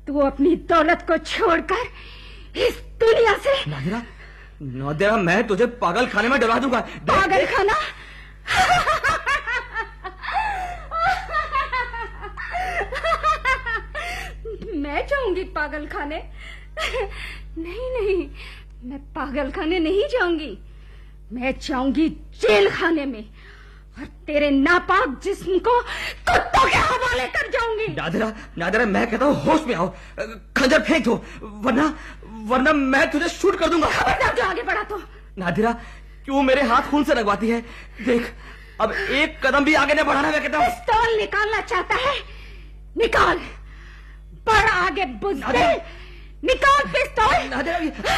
तू अपनी दौलत को छोड़कर इस दुनिया से। नादिरा, नादिरा, मैं तुझे पागल खाने में डलवा दूंगा। पागल खाना? मैं जाऊंगी पागल खाने? नहीं नहीं, मैं पागल खाने नहीं जाऊंगी। मैं जाऊंगी जेल खाने में और तेरे नापाक जिस्म को कुत्तों के हवाले कर जाऊंगी। नादिरा, नादिरा, मैं कहता हूँ होश में आओ, खंजर फेंक दो, वरना मैं तुझे शूट कर दूंगा। खबरदार जो आगे बढ़ा तो। नादिरा, क्यों मेरे हाथ खून से लगवाती है? देख, अब एक कदम भी आगे नहीं बढ़ाना। मैं कहता हूँ पिस्तौल निकालना चाहता है? निकाल, बढ़ आगे बुज़दिल, निकाल पिस्तौल। नादिरा,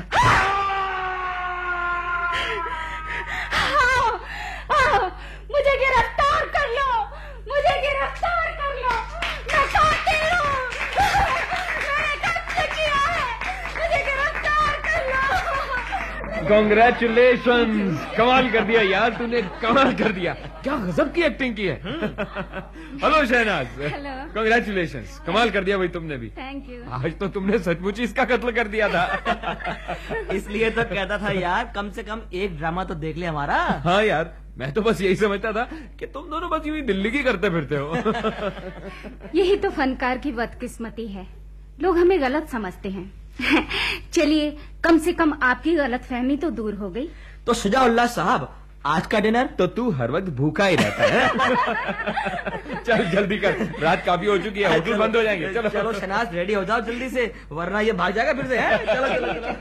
आओ, मुझे गिरफ्तार कर लो, मुझे गिरफ्तार कर लो। मैं कातिल हूँ, मैंने कत्ल किया है, मुझे गिरफ्तार कर लो। कांग्रेचुलेशंस, कमाल कर दिया यार, तूने कमाल कर दिया। क्या गजब की एक्टिंग की है। हेलो शहनाज। हेलो। कांग्रेचुलेशंस, कमाल कर दिया भाई तुमने भी। Thank you. आज तो तुमने सचमुच ही इसका कत्ल कर दिया था। इसलिए तो कहता था यार, कम से कम एक ड्रामा तो देख ले हमारा। हाँ यार, मैं तो बस यही समझता था कि तुम दोनों बस यूं ही दिल्ली की करते फिरते हो। यही तो फनकार की बदकिस्मती है, लोग हमें गलत समझते हैं। चलिए, कम से कम आपकी गलतफहमी तो दूर हो गई। तो शुजाउल्लाह साहब, आज का डिनर? तो तू हर वक्त भूखा ही रहता है। चल जल्दी कर, रात काफी हो चुकी है, होटल बंद हो जाएंगे। चलो चलो शहनाज, रेडी हो जाओ जल्दी से, वरना ये भाग जाएगा फिर से। चलो चलो चलो।